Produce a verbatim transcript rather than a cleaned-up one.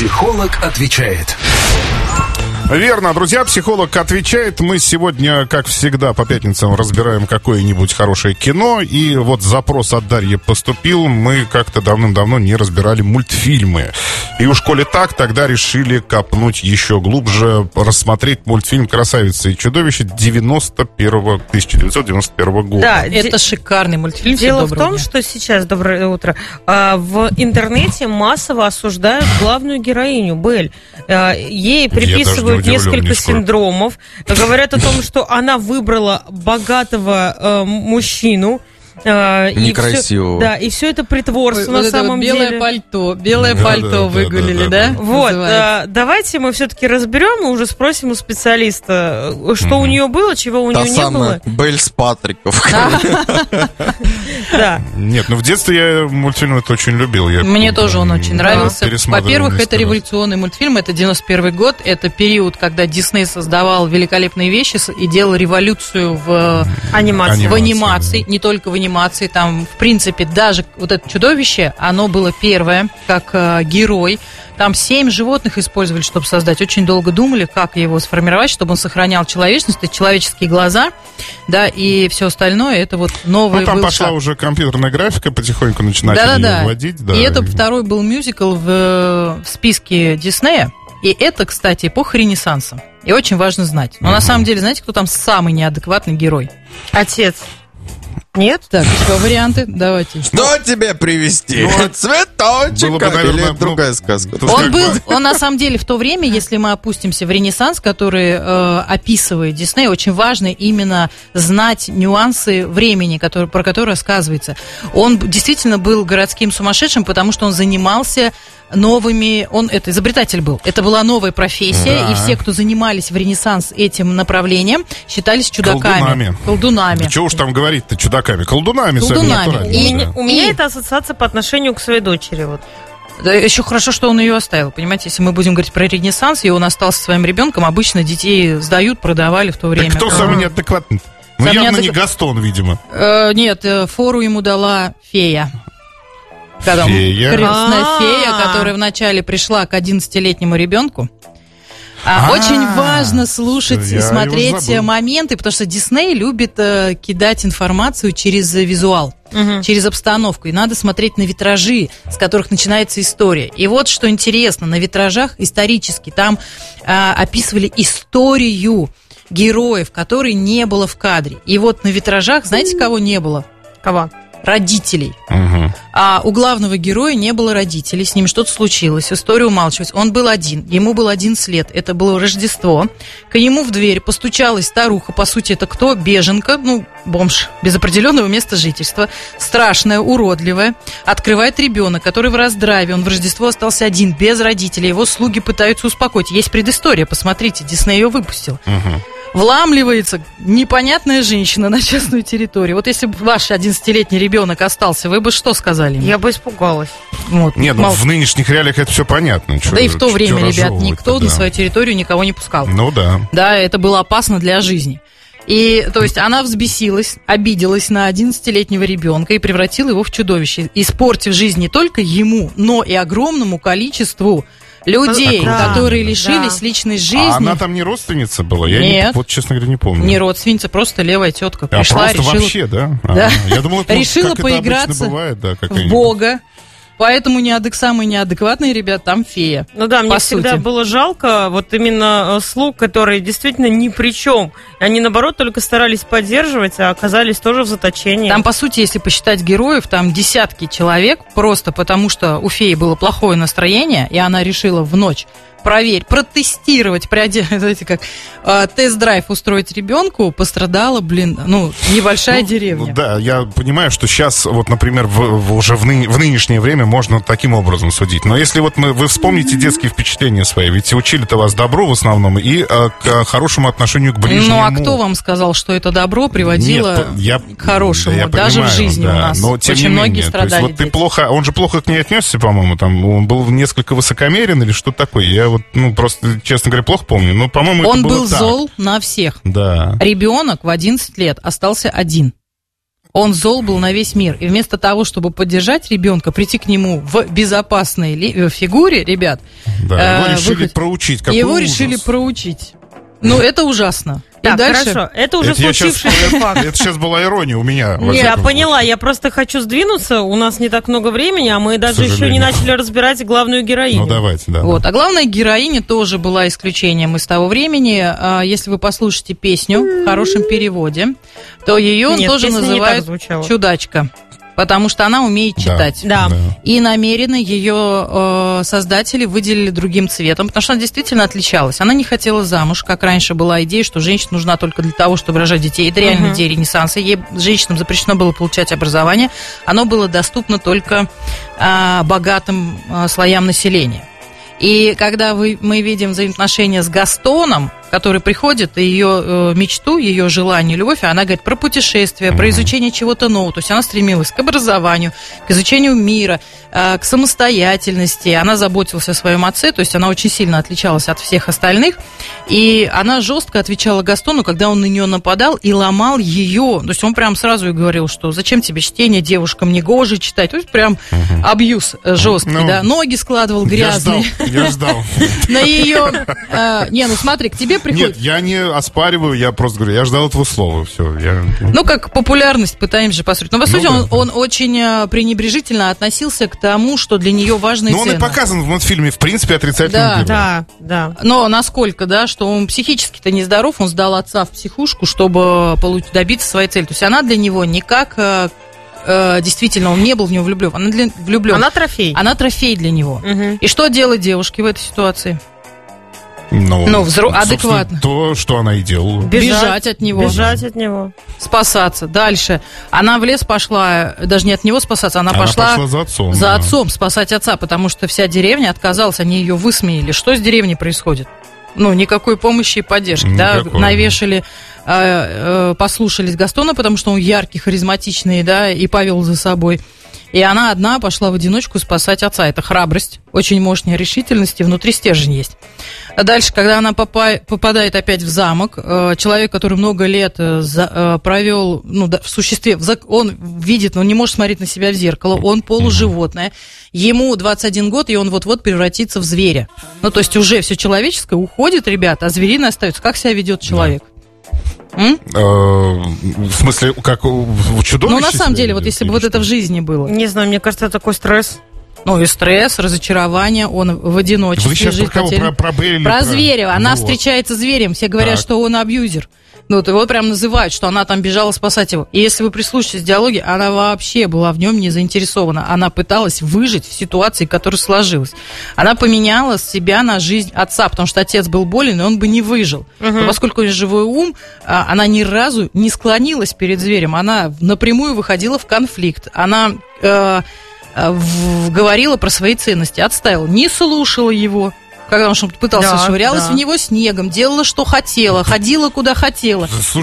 Психолог отвечает. Верно, друзья, психолог отвечает. Мы сегодня, как всегда, по пятницам разбираем какое-нибудь хорошее кино. И вот запрос от Дарьи поступил. Мы как-то давным-давно не разбирали мультфильмы. И уж коли так, тогда решили копнуть еще глубже, рассмотреть мультфильм «Красавица и чудовище» девяносто первого, тысяча девятьсот девяносто первого года. Да, это де... шикарный мультфильм. Дело в том, дня. что сейчас, доброе утро, в интернете массово осуждают главную героиню Белль. Ей приписывают несколько синдромов. Говорят о том, что она выбрала богатого э, мужчину. Э, Некрасивого. И все, да, и все это притворство. Ой, на вот самом это вот белое деле. Пальто, белое да, пальто да, выгулили, да? да, да, да? Вот, э, давайте мы все-таки разберем и уже спросим у специалиста, что mm-hmm. у нее было, чего у Та нее не было. Белль с Патриков. Да. Нет, ну в детстве я мультфильм это очень любил. Мне тоже он очень нравился. Во-первых, это революционный мультфильм, это девяносто первый год, это период, когда Дисней создавал великолепные вещи и делал революцию в анимации, в анимации, не только в анимации, там, в принципе, даже вот это чудовище, оно было первое, как э, герой. Там семь животных использовали, чтобы создать. Очень долго думали, как его сформировать, чтобы он сохранял человечность, человеческие глаза, да, и все остальное, это вот новый Ну, там был пошла шаг. уже компьютерная графика, потихоньку начинать ее Да-да-да. вводить. Да. И это второй был мюзикл в, в списке Диснея. И это, кстати, эпоха Ренессанса. И очень важно знать. Но uh-huh. на самом деле, знаете, кто там самый неадекватный герой? Отец. Нет? Так, еще варианты, давайте. Что тебе привезти? Ну, Цветочек бы, наверное, или другая ну, сказка? Он был, он на самом деле в то время, если мы опустимся в Ренессанс, который э, описывает Дисней, очень важно именно знать нюансы времени, который, про который рассказывается. Он действительно был городским сумасшедшим, потому что он занимался новыми, он это изобретатель был. Это была новая профессия, да. И все, кто занимались в Ренессанс этим направлением, считались чудаками. Колдунами. Колдунами. Да чего уж там говорить-то, чудаками? Колдунами. Колдунами. И, да. У меня и... это ассоциация по отношению к своей дочери. Вот. Да, еще хорошо, что он ее оставил. Понимаете, если мы будем говорить про Ренессанс, и он остался своим ребенком, обычно детей сдают, продавали в то время. Так кто как... самый неадекватный? Ну, Самый явно неадек... не Гастон, видимо. Э, нет, фору ему дала фея. Когда фея? Крестная А-а-а. фея, которая вначале пришла к одиннадцатилетнему ребенку. А, очень важно слушать и смотреть моменты, потому что Дисней любит э, кидать информацию через визуал, угу. через обстановку. И надо смотреть на витражи, с которых начинается история. И вот что интересно, на витражах исторически там э, описывали историю героев, которой не было в кадре. И вот на витражах, знаете, кого не было? Кого? Родителей. Угу. А у главного героя не было родителей, с ним что-то случилось, история умалчивается. Он был один, ему было одиннадцать лет, это было Рождество. К нему в дверь постучалась старуха, по сути, это кто? Беженка, ну, бомж, без определенного места жительства, страшная, уродливая. Открывает ребенок, который в раздраве, он в Рождество остался один, без родителей, его слуги пытаются успокоить. Есть предыстория, посмотрите, Дисней ее выпустил. Угу. Вламливается непонятная женщина на частную территорию. Вот если бы ваш одиннадцатилетний ребенок остался, вы бы что сказали? Я бы испугалась. Вот. Нет, ну Мал... в нынешних реалиях это все понятно. Чё, да и в то время, ребят, никто да. на свою территорию никого не пускал. Ну да. Да, это было опасно для жизни. И, то есть, она взбесилась, обиделась на одиннадцатилетнего ребенка и превратила его в чудовище, испортив жизнь не только ему, но и огромному количеству людей, да, которые лишились да. личной жизни. А она там не родственница была? Я Нет. Не, вот, честно говоря, не помню. Не родственница, просто левая тетка пришла, а просто решила... вообще, да? да. А, я думал, это, решила как поиграться это бывает, да, в Бога. Поэтому неадек... самые неадекватные ребята там фея. Ну да, мне по всегда сути. было жалко вот именно слуг, которые действительно ни при чем. Они, наоборот, только старались поддерживать, а оказались тоже в заточении. Там, по сути, если посчитать героев, там десятки человек, просто потому что у феи было плохое настроение, и она решила в ночь проверить, протестировать, знаете, как э, тест-драйв устроить ребенку, пострадала, блин, ну, небольшая ну, деревня. Да, я понимаю, что сейчас, вот, например, в, в, уже в, ны, в нынешнее время можно таким образом судить. Но если вот мы, вы вспомните детские впечатления свои, ведь учили-то вас добру в основном и э, к хорошему отношению к ближнему. Ну, а кто вам сказал, что это добро приводило Нет, я, к хорошему? да, я Даже понимаю, в жизни да, у нас но, тем очень не многие менее, страдали. То есть, вот дети. ты плохо, он же плохо к ней отнесся, по-моему, там, он был несколько высокомерен или что такое. Я вот, ну, просто, честно говоря, плохо помню. Но, по-моему, он это было был так. зол на всех. Да. Ребенок в одиннадцать лет остался один. Он зол был на весь мир. И вместо того, чтобы поддержать ребенка, прийти к нему в безопасной ли, фигуре, ребят... Да, его э, решили выход... проучить. Какой его ужас. решили проучить. Ну, это ужасно. Так, дальше... хорошо, это уже это случившийся сейчас, факт. Это, это сейчас была ирония у меня. Я поняла, я просто хочу сдвинуться, у нас не так много времени, а мы даже еще не начали разбирать главную героиню. Ну, давайте, да. Вот, а главная героиня тоже была исключением из того времени. Если вы послушаете песню в хорошем переводе, то ее Нет, тоже называют «Чудачка». Потому что она умеет читать. Да. Да. И намеренно ее э, создатели выделили другим цветом, потому что она действительно отличалась. Она не хотела замуж, как раньше была идея, что женщина нужна только для того, чтобы рожать детей. Это реально uh-huh. идея Ренессанса. Ей, женщинам запрещено было получать образование. Оно было доступно только э, богатым э, слоям населения. И когда вы, мы видим взаимоотношения с Гастоном, который приходит, и ее э, мечту, ее желание, любовь, она говорит про путешествия, mm-hmm. про изучение чего-то нового. То есть она стремилась к образованию, к изучению мира, э, к самостоятельности. Она заботилась о своем отце, то есть она очень сильно отличалась от всех остальных. И она жестко отвечала Гастону, когда он на нее нападал и ломал ее. То есть он прям сразу ей говорил, что зачем тебе чтение, девушкам не гоже читать. То есть прям mm-hmm. абьюз жесткий, ну, да. Ноги складывал грязные. Я ждал. На ее... Не, ну смотри, к тебе приходит... Нет, я не оспариваю, я просто говорю, я ждал этого слова, все. Я... Ну, как популярность пытаемся же построить. Но, по сути, ну, он, да. он очень пренебрежительно относился к тому, что для нее важно и ценно. Ну, он и показан в мультфильме, в принципе, отрицательным. Да, да, да. Но насколько, да, что он психически-то нездоров, он сдал отца в психушку, чтобы добиться своей цели. То есть она для него никак... Действительно, он не был в нее влюблен. Она для... влюблен. Она трофей. Она трофей для него. Угу. И что делать девушке в этой ситуации? Ну, ну взро... адекватно. То, что она и делала. Бежать, бежать от него. Бежать от него. Спасаться. Дальше. Она в лес пошла, даже не от него спасаться, она, она пошла, пошла за отцом. За да. отцом спасать отца, потому что вся деревня отказалась, они ее высмеяли. Что с деревней происходит? Ну, никакой помощи и поддержки. Никакой, да? Навешали, э, э, послушались Гастона, потому что он яркий, харизматичный, да, и повел за собой. И она одна пошла в одиночку спасать отца. Это храбрость, очень мощная решительность, и внутри стержень есть. А дальше, когда она попа- попадает опять в замок, э, человек, который много лет э, за, э, провел ну, да, в существе, в зак- он видит, но он не может смотреть на себя в зеркало, он полуживотное, ему двадцать один год, и он вот-вот превратится в зверя. Ну, то есть уже все человеческое уходит, ребята, а звериное остается. Как себя ведет человек? Да. В смысле, как у чудовища? Ну, на самом деле, вот если бы вот это в жизни было. Не знаю, мне кажется, это такой стресс. Ну, и стресс, разочарование, он в одиночестве. Вы сейчас про кого? Про, про Белли? Про зверя. Она ну, встречается с зверем. Все говорят, так. что он абьюзер. Ну, вот его прям называют, что она там бежала спасать его. И если вы прислушаетесь к диалоге, она вообще была в нем не заинтересована. Она пыталась выжить в ситуации, которая сложилась. Она поменяла себя на жизнь отца, потому что отец был болен, и он бы не выжил. Угу. Но поскольку у нее живой ум, она ни разу не склонилась перед зверем. Она напрямую выходила в конфликт. Она... Э, в, говорила про свои ценности, отставила, не слушала его, когда он что-то пытался, да, швырялась да. в него снегом, делала, что хотела, ходила, куда хотела.